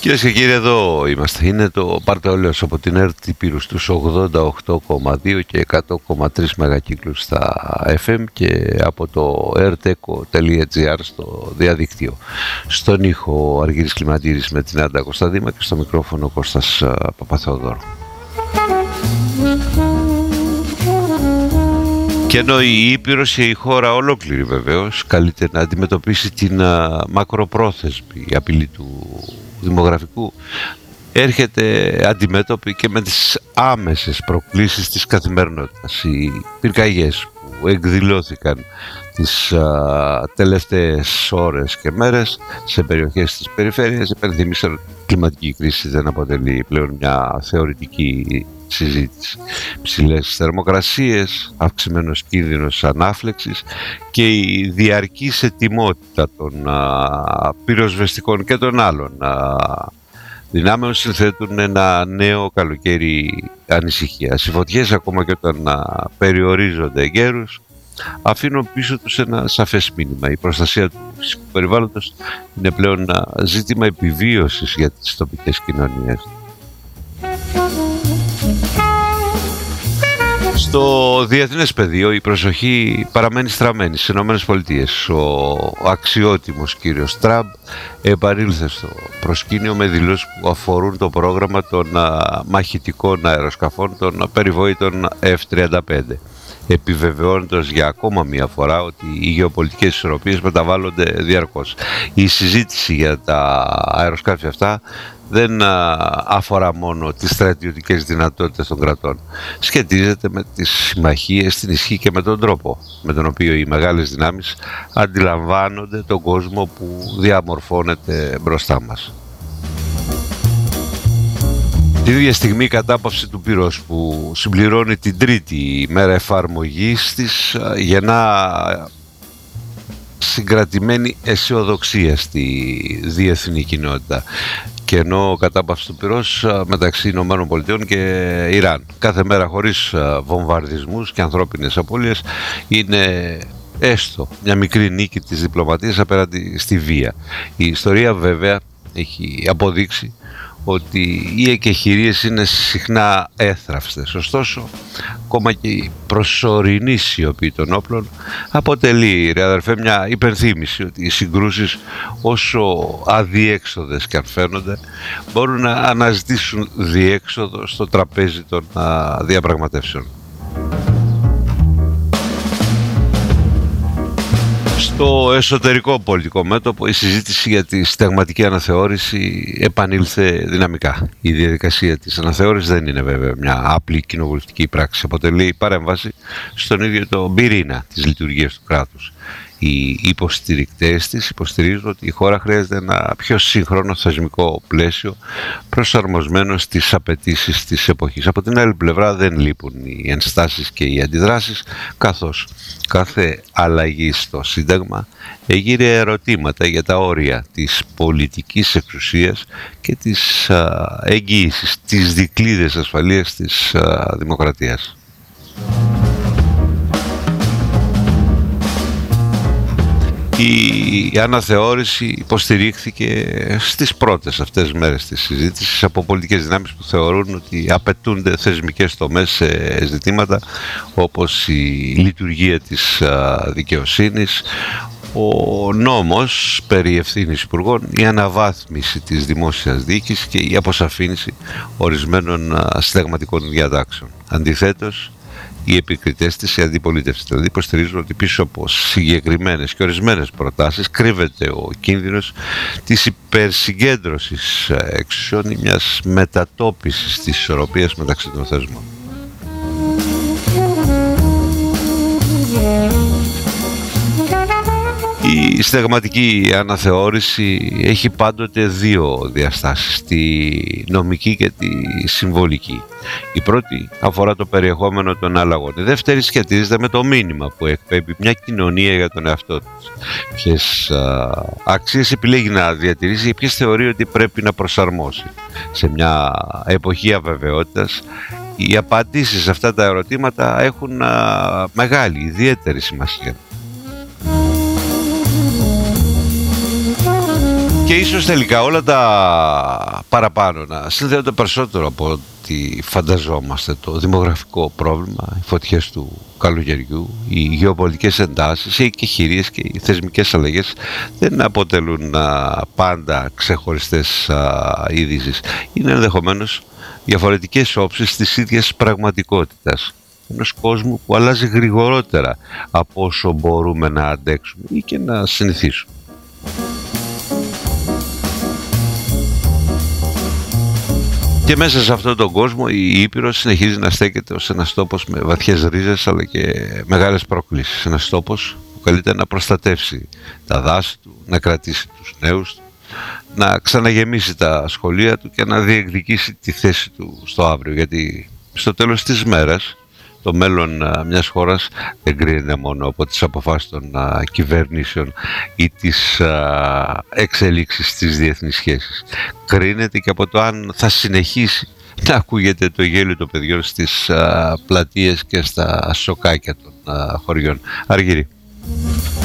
Κυρίες και κύριοι, εδώ είμαστε. Είναι το Παρτεολέος από την ΕΡΤ Πύρου στους 88,2 και 100,3 μεγακύκλους στα FM και από το rteco.gr στο διαδίκτυο. Στον ήχο Αργύρης Κλιματήρης με την Άντα Κωνσταντίμα και στο μικρόφωνο Κώστας Παπαθεοδόρου. Και ενώ η Ήπειρος και η χώρα ολόκληρη βεβαίως καλείται να αντιμετωπίσει την μακροπρόθεσμη απειλή του δημογραφικού, έρχεται αντιμέτωπη και με τις άμεσες προκλήσεις της καθημερινότητας. Οι πυρκαγιές που εκδηλώθηκαν τις τελευταίες ώρες και μέρες σε περιοχές της περιφέρειας υπενθύμισαν ότι η κλιματική κρίση δεν αποτελεί πλέον μια θεωρητική συζήτηση. Ψηλές θερμοκρασίες, αυξημένος κίνδυνος ανάφλεξης και η διαρκής ετοιμότητα των πυροσβεστικών και των άλλων δυνάμεων συνθέτουν ένα νέο καλοκαίρι ανησυχίας. Οι φωτιές, ακόμα και όταν περιορίζονται εγκαίρους, αφήνουν πίσω τους ένα σαφές μήνυμα. Η προστασία του φυσικού περιβάλλοντος είναι πλέον ζήτημα επιβίωσης για τις τοπικές κοινωνίες. Στο διεθνές πεδίο η προσοχή παραμένει στραμμένη στις ΗΠΑ. Ο αξιότιμος κύριος Τραμπ επανήλθε στο προσκήνιο με δηλώσεις που αφορούν το πρόγραμμα των μαχητικών αεροσκαφών των περιβόητων F-35, επιβεβαιώνοντας για ακόμα μία φορά ότι οι γεωπολιτικές ισορροπίες μεταβάλλονται διαρκώς. Η συζήτηση για τα αεροσκάφη αυτά δεν αφορά μόνο τις στρατιωτικές δυνατότητες των κρατών. Σχετίζεται με τις συμμαχίες, την ισχύ και με τον τρόπο με τον οποίο οι μεγάλες δυνάμεις αντιλαμβάνονται τον κόσμο που διαμορφώνεται μπροστά μας. Την ίδια στιγμή η κατάπαυση του πυρός που συμπληρώνει την τρίτη μέρα εφαρμογής της γεννά συγκρατημένη αισιοδοξία στη διεθνή κοινότητα. Και ενώ κατάπαυση του πυρός μεταξύ ΗΠΑ και Ιράν κάθε μέρα χωρίς βομβαρδισμούς και ανθρώπινες απώλειες είναι έστω μια μικρή νίκη της διπλωματίας απέναντι στη βία. Η ιστορία βέβαια έχει αποδείξει ότι οι εκεχηρίες είναι συχνά έθραυστες. Ωστόσο, ακόμα και η προσωρινή σιωπή των όπλων αποτελεί, ρε αδερφέ, μια υπενθύμηση ότι οι συγκρούσεις, όσο αδιέξοδες και αν φαίνονται, μπορούν να αναζητήσουν διέξοδο στο τραπέζι των διαπραγματεύσεων. Στο εσωτερικό πολιτικό μέτωπο η συζήτηση για τη συνταγματική αναθεώρηση επανήλθε δυναμικά. Η διαδικασία της αναθεώρησης δεν είναι βέβαια μια απλή κοινοβουλευτική πράξη. Αποτελεί παρέμβαση στον ίδιο τον πυρήνα της λειτουργίας του κράτους. Οι υποστηρικτές της υποστηρίζουν ότι η χώρα χρειάζεται ένα πιο σύγχρονο θεσμικό πλαίσιο προσαρμοσμένο στις απαιτήσεις της εποχής. Από την άλλη πλευρά δεν λείπουν οι ενστάσεις και οι αντιδράσεις, καθώς κάθε αλλαγή στο Σύνταγμα εγείρε ερωτήματα για τα όρια της πολιτικής εξουσίας και της εγγύησης, της δικλείδες ασφαλείας της δημοκρατίας. Η αναθεώρηση υποστηρίχθηκε στις πρώτες αυτές μέρες της συζήτησης από πολιτικές δυνάμεις που θεωρούν ότι απαιτούνται θεσμικές τομές σε ζητήματα όπως η λειτουργία της δικαιοσύνης, ο νόμος περί ευθύνης υπουργών, η αναβάθμιση της δημόσιας διοίκησης και η αποσαφήνιση ορισμένων συνταγματικών διατάξεων. Αντιθέτως, οι επικριτές της, η αντιπολίτευση δηλαδή, υποστηρίζουν ότι πίσω από συγκεκριμένες και ορισμένες προτάσεις κρύβεται ο κίνδυνος της υπερσυγκέντρωσης εξουσιών ή μιας μετατόπισης της ισορροπίας μεταξύ των θεσμών. Η συνταγματική αναθεώρηση έχει πάντοτε δύο διαστάσεις, τη νομική και τη συμβολική. Η πρώτη αφορά το περιεχόμενο των αλλαγών. Η δεύτερη σχετίζεται με το μήνυμα που εκπέμπει μια κοινωνία για τον εαυτό της. Ποιες αξίες επιλέγει να διατηρήσει και ποιες θεωρεί ότι πρέπει να προσαρμόσει. Σε μια εποχή αβεβαιότητας, οι απαντήσεις σε αυτά τα ερωτήματα έχουν μεγάλη, ιδιαίτερη σημασία. Και ίσως τελικά όλα τα παραπάνω να συνδέονται περισσότερο από ό,τι φανταζόμαστε. Το δημογραφικό πρόβλημα, οι φωτιές του καλοκαιριού, οι γεωπολιτικές εντάσεις, οι εκεχηρίες και οι θεσμικές αλλαγές δεν αποτελούν πάντα ξεχωριστές ειδήσεις. Είναι ενδεχομένως διαφορετικές όψεις της ίδιας πραγματικότητας. Ενός κόσμου που αλλάζει γρηγορότερα από όσο μπορούμε να αντέξουμε ή και να συνηθίσουμε. Και μέσα σε αυτόν τον κόσμο η Ήπειρος συνεχίζει να στέκεται ως ένας τόπος με βαθιές ρίζες αλλά και μεγάλες προκλήσεις. Ένας τόπος που καλείται να προστατεύσει τα δάση του, να κρατήσει τους νέους του, να ξαναγεμίσει τα σχολεία του και να διεκδικήσει τη θέση του στο αύριο. Γιατί στο τέλος της μέρας το μέλλον μιας χώρας δεν κρίνεται μόνο από τις αποφάσεις των κυβερνήσεων ή τις εξελίξεις στις διεθνείς σχέσεις. Κρίνεται και από το αν θα συνεχίσει να ακούγεται το γέλιο των παιδιών στις πλατείες και στα σοκάκια των χωριών. Αργύρη.